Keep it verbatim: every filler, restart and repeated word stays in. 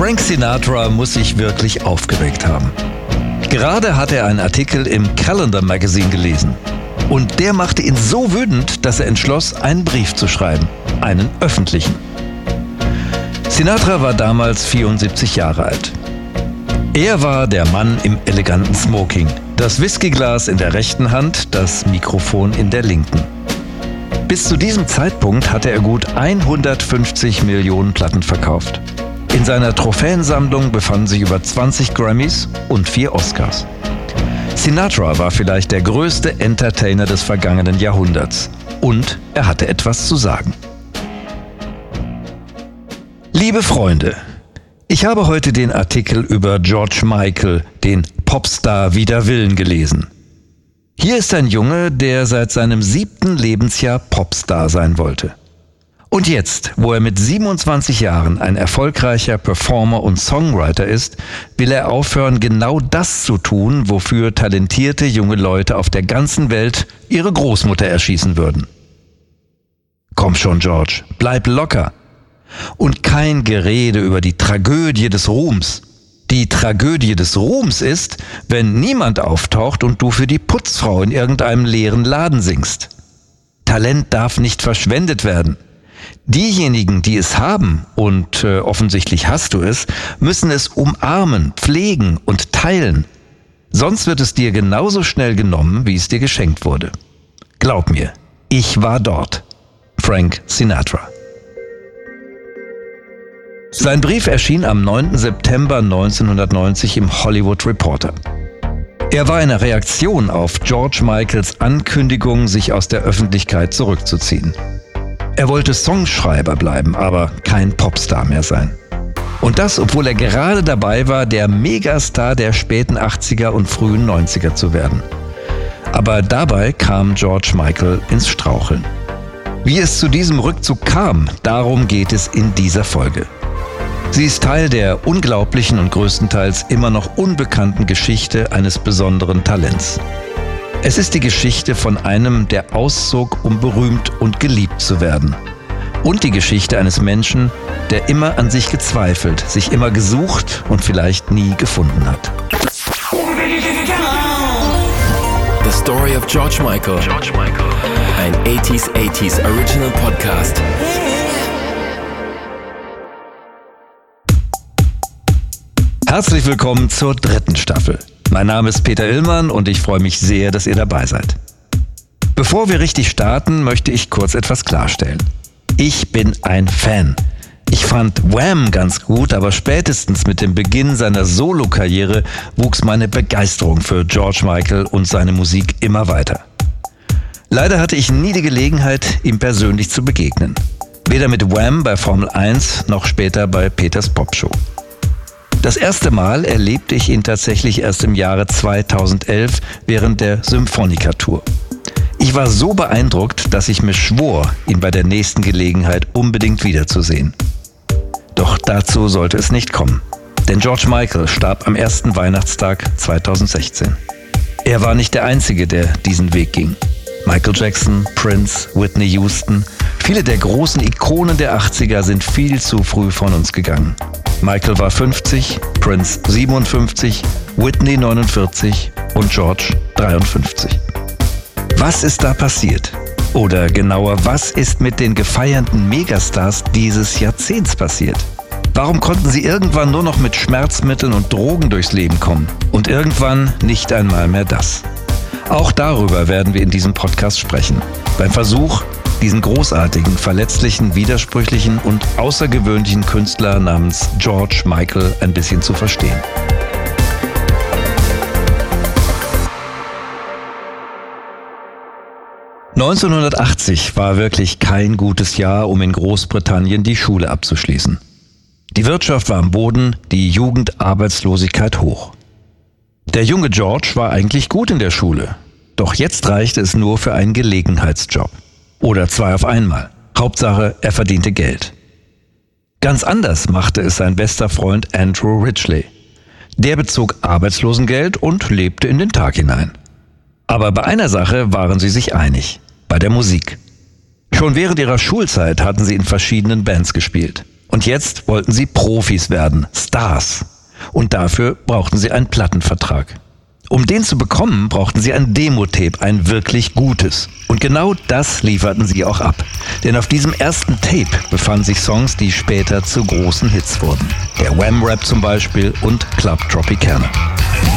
Frank Sinatra muss sich wirklich aufgeregt haben. Gerade hat er einen Artikel im Calendar Magazine gelesen. Und der machte ihn so wütend, dass er entschloss, einen Brief zu schreiben. Einen öffentlichen. Sinatra war damals vierundsiebzig Jahre alt. Er war der Mann im eleganten Smoking. Das Whiskyglas in der rechten Hand, das Mikrofon in der linken. Bis zu diesem Zeitpunkt hatte er gut hundertfünfzig Millionen Platten verkauft. In seiner Trophäensammlung befanden sich über zwanzig Grammys und vier Oscars. Sinatra war vielleicht der größte Entertainer des vergangenen Jahrhunderts. Und er hatte etwas zu sagen. Liebe Freunde, ich habe heute den Artikel über George Michael, den Popstar wider Willen, gelesen. Hier ist ein Junge, der seit seinem siebten Lebensjahr Popstar sein wollte. Und jetzt, wo er mit siebenundzwanzig Jahren ein erfolgreicher Performer und Songwriter ist, will er aufhören, genau das zu tun, wofür talentierte junge Leute auf der ganzen Welt ihre Großmutter erschießen würden. Komm schon, George, bleib locker. Und kein Gerede über die Tragödie des Ruhms. Die Tragödie des Ruhms ist, wenn niemand auftaucht und du für die Putzfrau in irgendeinem leeren Laden singst. Talent darf nicht verschwendet werden. Diejenigen, die es haben, und äh, offensichtlich hast du es, müssen es umarmen, pflegen und teilen. Sonst wird es dir genauso schnell genommen, wie es dir geschenkt wurde. Glaub mir, ich war dort. Frank Sinatra. Sein Brief erschien am neunten September neunzehnhundertneunzig im Hollywood Reporter. Er war eine Reaktion auf George Michaels Ankündigung, sich aus der Öffentlichkeit zurückzuziehen. Er wollte Songschreiber bleiben, aber kein Popstar mehr sein. Und das, obwohl er gerade dabei war, der Megastar der späten achtziger und frühen neunziger zu werden. Aber dabei kam George Michael ins Straucheln. Wie es zu diesem Rückzug kam, darum geht es in dieser Folge. Sie ist Teil der unglaublichen und größtenteils immer noch unbekannten Geschichte eines besonderen Talents. Es ist die Geschichte von einem, der auszog, um berühmt und geliebt zu werden. Und die Geschichte eines Menschen, der immer an sich gezweifelt, sich immer gesucht und vielleicht nie gefunden hat. The Story of George Michael. George Michael. Ein achtziger achtziger Original Podcast. Herzlich willkommen zur dritten Staffel. Mein Name ist Peter Illmann und ich freue mich sehr, dass ihr dabei seid. Bevor wir richtig starten, möchte ich kurz etwas klarstellen. Ich bin ein Fan. Ich fand Wham ganz gut, aber spätestens mit dem Beginn seiner Solokarriere wuchs meine Begeisterung für George Michael und seine Musik immer weiter. Leider hatte ich nie die Gelegenheit, ihm persönlich zu begegnen. Weder mit Wham bei Formel eins noch später bei Peters Popshow. Das erste Mal erlebte ich ihn tatsächlich erst im Jahre zweitausendelf während der Symphonica-Tour. Ich war so beeindruckt, dass ich mir schwor, ihn bei der nächsten Gelegenheit unbedingt wiederzusehen. Doch dazu sollte es nicht kommen. Denn George Michael starb am ersten Weihnachtstag zweitausendsechzehn. Er war nicht der Einzige, der diesen Weg ging. Michael Jackson, Prince, Whitney Houston, viele der großen Ikonen der achtziger sind viel zu früh von uns gegangen. Michael war fünfzig, Prince siebenundfünfzig, Whitney neunundvierzig und George dreiundfünfzig. Was ist da passiert? Oder genauer, was ist mit den gefeierten Megastars dieses Jahrzehnts passiert? Warum konnten sie irgendwann nur noch mit Schmerzmitteln und Drogen durchs Leben kommen? Und irgendwann nicht einmal mehr das. Auch darüber werden wir in diesem Podcast sprechen. Beim Versuch, diesen großartigen, verletzlichen, widersprüchlichen und außergewöhnlichen Künstler namens George Michael ein bisschen zu verstehen. neunzehnhundertachtzig war wirklich kein gutes Jahr, um in Großbritannien die Schule abzuschließen. Die Wirtschaft war am Boden, die Jugendarbeitslosigkeit hoch. Der junge George war eigentlich gut in der Schule, doch jetzt reichte es nur für einen Gelegenheitsjob. Oder zwei auf einmal. Hauptsache, er verdiente Geld. Ganz anders machte es sein bester Freund Andrew Ridgeley. Der bezog Arbeitslosengeld und lebte in den Tag hinein. Aber bei einer Sache waren sie sich einig: bei der Musik. Schon während ihrer Schulzeit hatten sie in verschiedenen Bands gespielt. Und jetzt wollten sie Profis werden, Stars. Und dafür brauchten sie einen Plattenvertrag. Um den zu bekommen, brauchten sie ein Demo-Tape, ein wirklich gutes. Und genau das lieferten sie auch ab. Denn auf diesem ersten Tape befanden sich Songs, die später zu großen Hits wurden. Der Wham-Rap zum Beispiel und Club Tropicana.